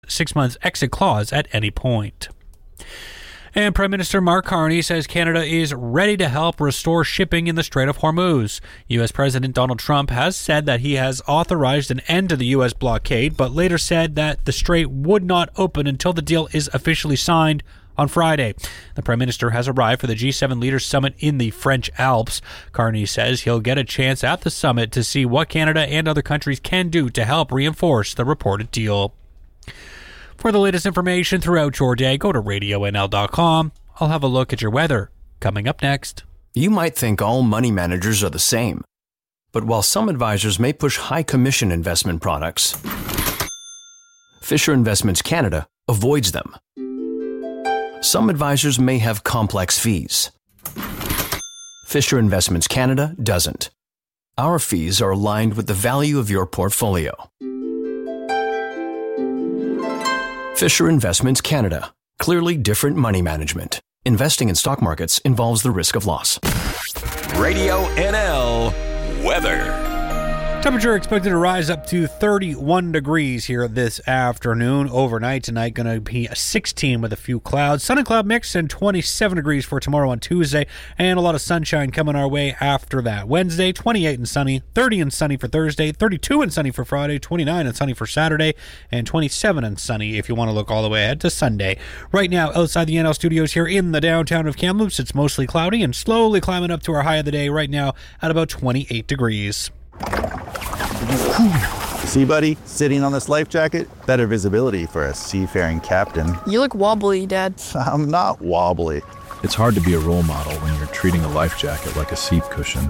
6-month exit clause at any point. And Prime Minister Mark Carney says Canada is ready to help restore shipping in the Strait of Hormuz. U.S. President Donald Trump has said that he has authorized an end to the U.S. blockade, but later said that the strait would not open until the deal is officially signed on Friday. The Prime Minister has arrived for the G7 Leaders Summit in the French Alps. Carney says he'll get a chance at the summit to see what Canada and other countries can do to help reinforce the reported deal. For the latest information throughout your day, go to RadioNL.com. I'll have a look at your weather coming up next. You might think all money managers are the same. But while some advisors may push high commission investment products, Fisher Investments Canada avoids them. Some advisors may have complex fees. Fisher Investments Canada doesn't. Our fees are aligned with the value of your portfolio. Fisher Investments Canada. Clearly different money management. Investing in stock markets involves the risk of loss. Radio NL weather. Temperature expected to rise up to 31 degrees here this afternoon. Overnight tonight going to be 16 with a few clouds. Sun and cloud mix, and 27 degrees for tomorrow on Tuesday. And a lot of sunshine coming our way after that. Wednesday, 28 and sunny, 30 and sunny for Thursday, 32 and sunny for Friday, 29 and sunny for Saturday, and 27 and sunny if you want to look all the way ahead to Sunday. Right now, outside the NL studios here in the downtown of Kamloops, it's mostly cloudy and slowly climbing up to our high of the day right now at about 28 degrees. See, buddy, sitting on this life jacket, better visibility for a seafaring captain. You look wobbly, Dad. I'm not wobbly. It's hard to be a role model when you're treating a life jacket like a seat cushion.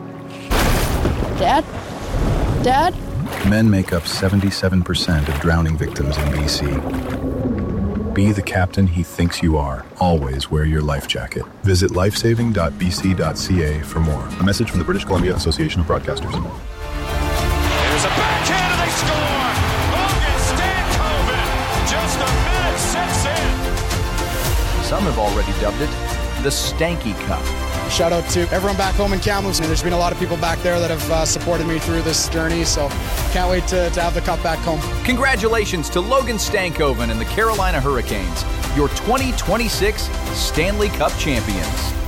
Dad? Dad? Men make up 77% of drowning victims in BC. Be the captain he thinks you are. Always wear your life jacket. Visit lifesaving.bc.ca for more. A message from the British Columbia Association of Broadcasters. There's a backhand and they score! Logan Stankoven! Just a minute, 6 in. Some have already dubbed it the Stanky Cup. Shout out to everyone back home in Kamloops. There's been a lot of people back there that have supported me through this journey, so can't wait to have the cup back home. Congratulations to Logan Stankoven and the Carolina Hurricanes, your 2026 Stanley Cup champions.